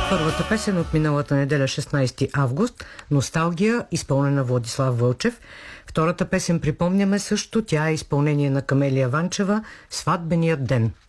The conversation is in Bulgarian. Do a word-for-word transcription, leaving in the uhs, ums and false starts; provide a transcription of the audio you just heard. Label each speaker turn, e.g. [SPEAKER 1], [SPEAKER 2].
[SPEAKER 1] Първата песен от миналата неделя, шестнайсети август, "Носталгия", изпълнена Владислав Вълчев. Втората песен, припомняме също, тя е изпълнение на Камелия Ванчева, "Сватбеният ден".